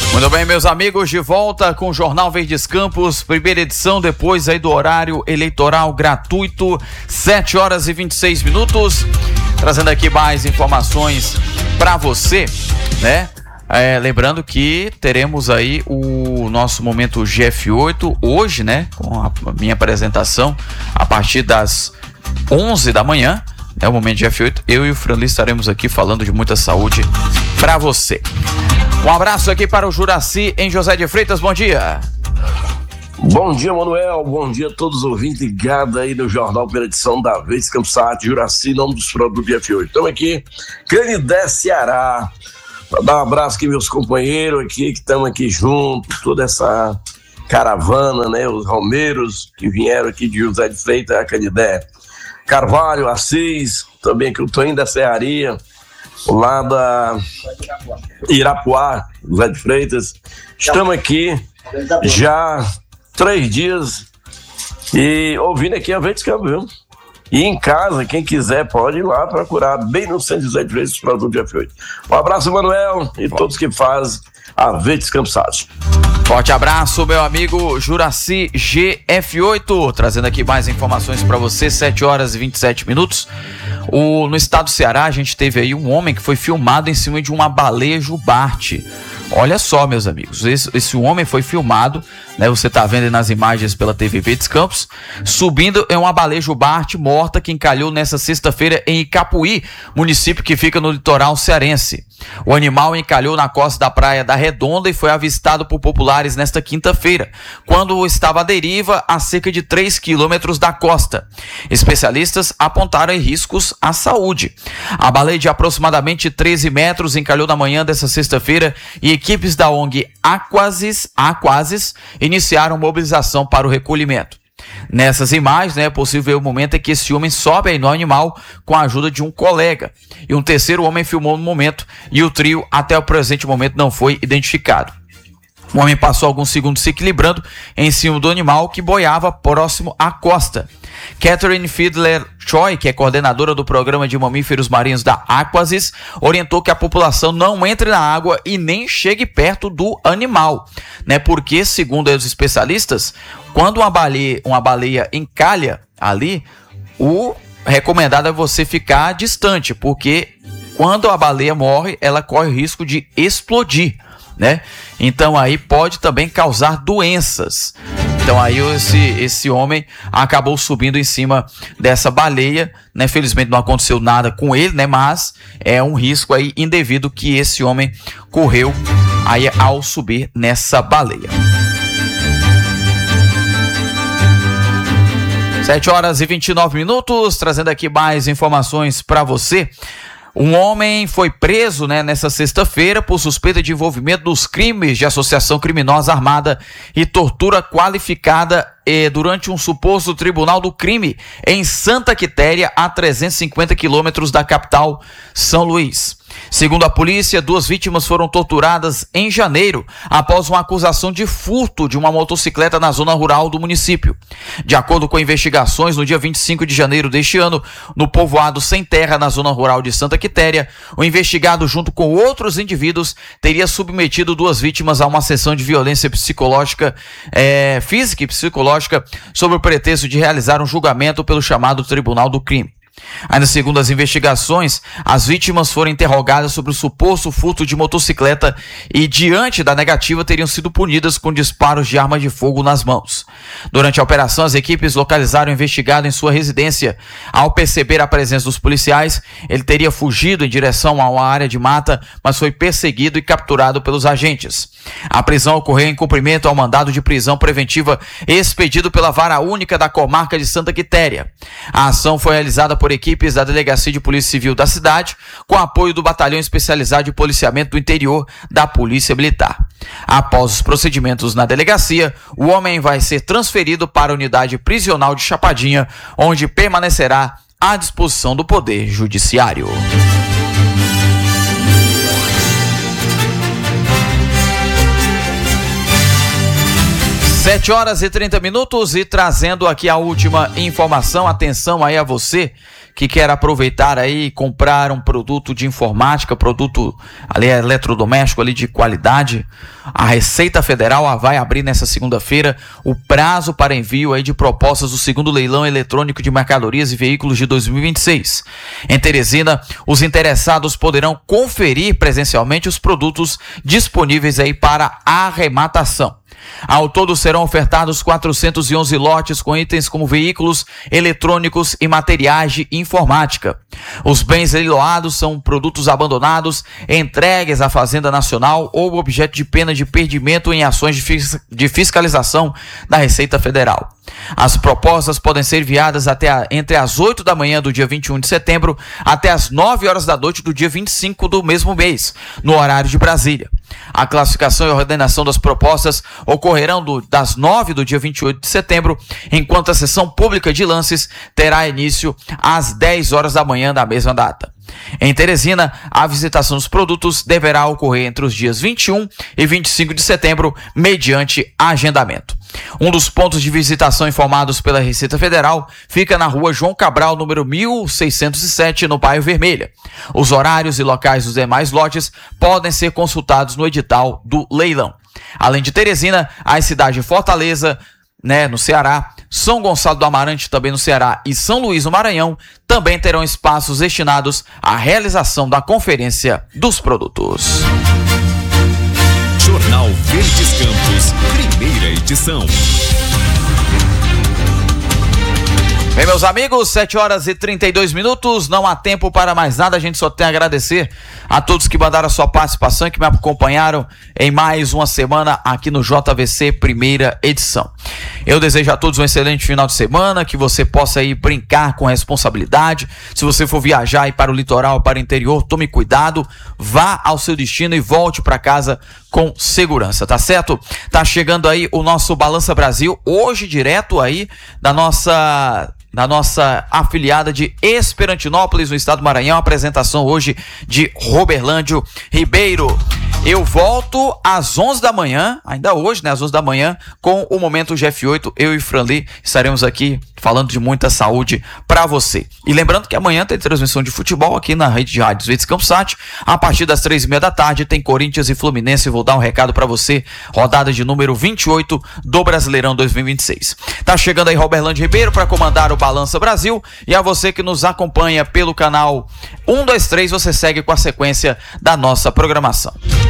Muito bem, meus amigos, de volta com o Jornal Verdes Campos, primeira edição, depois aí do horário eleitoral gratuito, 7h26, trazendo aqui mais informações para você, né? Lembrando que teremos aí o nosso momento GF8 hoje, né? Com a minha apresentação a partir das 11 da manhã. É o momento GF8. Eu e o Franli estaremos aqui falando de muita saúde para você. Um abraço aqui para o Juraci em José de Freitas. Bom dia. Bom dia, Manuel. Bom dia a todos os ouvintes ligados aí no Jornal pela edição da Verdes Campos, Juraci, nome dos produtos GF8. Estamos aqui, Canidé, Ceará. Para dar um abraço aqui, meus companheiros aqui, que estamos aqui juntos, toda essa caravana, né? Os romeiros que vieram aqui de José de Freitas, a Canidé, Carvalho, Assis, também que eu estou indo da Serraria, lá da Irapuá, José de Freitas. Estamos aqui já 3 dias e ouvindo aqui a Verdes Campos, viu? E em casa, quem quiser pode ir lá procurar bem no centro de José de Freitas os produtos GF8. Um abraço, Manuel, e todos que fazem a Verdes Campos. Forte abraço, meu amigo Juraci GF8, trazendo aqui mais informações para você, 7h27. No estado do Ceará, a gente teve aí um homem que foi filmado em cima de uma baleia jubarte. Olha só, meus amigos, esse homem foi filmado, né? Você tá vendo aí nas imagens pela TV Verdes Campos, subindo em uma baleia jubarte morta que encalhou nessa sexta-feira em Icapuí, município que fica no litoral cearense. O animal encalhou na costa da Praia da Redonda e foi avistado por populares nesta quinta-feira, quando estava à deriva a cerca de 3 quilômetros da costa. Especialistas apontaram riscos à saúde. A baleia de aproximadamente 13 metros encalhou na manhã dessa sexta-feira e equipes da ONG Aquasis iniciaram mobilização para o recolhimento. Nessas imagens, é possível ver o momento em que esse homem sobe aí no animal com a ajuda de um colega. E um terceiro homem filmou no momento e o trio até o presente momento não foi identificado. O homem passou alguns segundos se equilibrando em cima do animal que boiava próximo à costa. Catherine Fiedler-Choi, que é coordenadora do programa de mamíferos marinhos da Aquasis, orientou que a população não entre na água e nem chegue perto do animal, né? Porque, segundo os especialistas, quando uma baleia encalha ali, o recomendado é você ficar distante, porque quando a baleia morre, ela corre o risco de explodir, né? Então aí pode também causar doenças. Então aí esse homem acabou subindo em cima dessa baleia, né? Felizmente não aconteceu nada com ele, né? Mas é um risco aí indevido que esse homem correu aí ao subir nessa baleia. 7h29, trazendo aqui mais informações para você. Um homem foi preso, nessa sexta-feira por suspeita de envolvimento nos crimes de associação criminosa armada e tortura qualificada durante um suposto tribunal do crime em Santa Quitéria, a 350 quilômetros da capital, São Luís. Segundo a polícia, 2 vítimas foram torturadas em janeiro após uma acusação de furto de uma motocicleta na zona rural do município. De acordo com investigações, no dia 25 de janeiro deste ano, no povoado Sem Terra, na zona rural de Santa Quitéria, o investigado, junto com outros indivíduos, teria submetido 2 vítimas a uma sessão de violência psicológica, física e psicológica, sob o pretexto de realizar um julgamento pelo chamado Tribunal do Crime. Ainda segundo as investigações, as vítimas foram interrogadas sobre o suposto furto de motocicleta e, diante da negativa, teriam sido punidas com disparos de arma de fogo nas mãos. Durante a operação, as equipes localizaram o investigado em sua residência. Ao perceber a presença dos policiais, ele teria fugido em direção a uma área de mata, mas foi perseguido e capturado pelos agentes. A prisão ocorreu em cumprimento ao mandado de prisão preventiva expedido pela Vara Única da Comarca de Santa Quitéria. A ação foi realizada por equipes da Delegacia de Polícia Civil da cidade, com apoio do Batalhão Especializado de Policiamento do Interior da Polícia Militar. Após os procedimentos na delegacia, o homem vai ser transferido para a unidade prisional de Chapadinha, onde permanecerá à disposição do Poder Judiciário. 7h30 e trazendo aqui a última informação. Atenção aí a você que quer aproveitar aí e comprar um produto de informática, produto ali eletrodoméstico ali de qualidade, a Receita Federal vai abrir nessa segunda-feira o prazo para envio aí de propostas do segundo leilão eletrônico de mercadorias e veículos de 2026. Em Teresina, os interessados poderão conferir presencialmente os produtos disponíveis aí para arrematação. Ao todo serão ofertados 411 lotes com itens como veículos, eletrônicos e materiais de informática. Os bens leiloados são produtos abandonados, entregues à Fazenda Nacional ou objeto de pena de perdimento em ações de fiscalização da Receita Federal. As propostas podem ser enviadas entre as 8 da manhã do dia 21 de setembro até as 9 horas da noite do dia 25 do mesmo mês, no horário de Brasília. A classificação e ordenação das propostas ocorrerão das 9 do dia 28 de setembro, enquanto a sessão pública de lances terá início às 10 horas da manhã da mesma data. Em Teresina, a visitação dos produtos deverá ocorrer entre os dias 21 e 25 de setembro, mediante agendamento. Um dos pontos de visitação informados pela Receita Federal fica na rua João Cabral, número 1607, no Bairro Vermelha. Os horários e locais dos demais lotes podem ser consultados no edital do leilão. Além de Teresina, as cidades de Fortaleza, no Ceará, São Gonçalo do Amarante, também no Ceará, e São Luís, no Maranhão, também terão espaços destinados à realização da Conferência dos Produtos. Jornal Verdes Campos, primeira edição. Bem, meus amigos, 7 horas e 32 minutos, não há tempo para mais nada, a gente só tem a agradecer a todos que mandaram a sua participação e que me acompanharam em mais uma semana aqui no JVC primeira edição. Eu desejo a todos um excelente final de semana, que você possa ir brincar com responsabilidade. Se você for viajar aí para o litoral, para o interior, tome cuidado, vá ao seu destino e volte para casa com segurança, tá certo? Tá chegando aí o nosso Balança Brasil, hoje direto aí da nossa afiliada de Esperantinópolis, no estado do Maranhão, apresentação hoje de Roberlândio Ribeiro. Eu volto às 11 da manhã, ainda hoje, às 11 da manhã, com o Momento GF8. Eu e Franli estaremos aqui falando de muita saúde para você. E lembrando que amanhã tem transmissão de futebol aqui na rede de rádios Verdes Campos Sat. A partir das 3h30 da tarde tem Corinthians e Fluminense. Vou dar um recado para você. Rodada de número 28 do Brasileirão 2026. Tá chegando aí Roberlândio Ribeiro para comandar o Balança Brasil. E a você que nos acompanha pelo canal 123, você segue com a sequência da nossa programação.